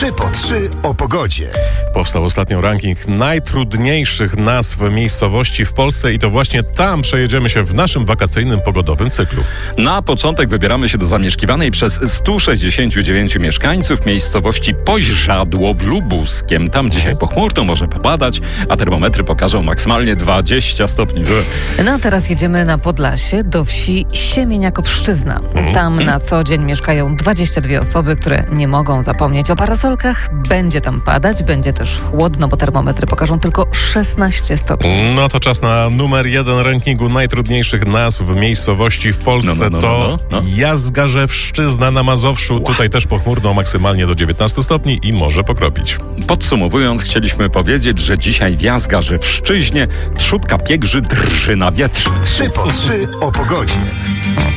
3 po 3 o pogodzie. Powstał ostatnio ranking najtrudniejszych nazw miejscowości w Polsce i to właśnie tam przejedziemy się w naszym wakacyjnym pogodowym cyklu. Na początek wybieramy się do zamieszkiwanej przez 169 mieszkańców miejscowości Poźradło w Lubuskiem. Tam dzisiaj pochmurno, może popadać, a termometry pokażą maksymalnie 20 stopni. No a teraz jedziemy na Podlasie do wsi Siemieniakowszczyzna. Tam na co dzień mieszkają 22 osoby, które nie mogą zapomnieć o parasolkach. Będzie tam padać, będzie też chłodno, bo termometry pokażą tylko 16 stopni. No to czas na numer 1 rankingu najtrudniejszych nazw miejscowości w Polsce. To Jazgarzewszczyzna na Mazowszu. Tutaj też pochmurno, maksymalnie do 19 stopni i może pokropić. Podsumowując, chcieliśmy powiedzieć, że dzisiaj w Jazgarzewszczyźnie trzódka piegrzy drży na wietrze. 3 po 3 o pogodzie.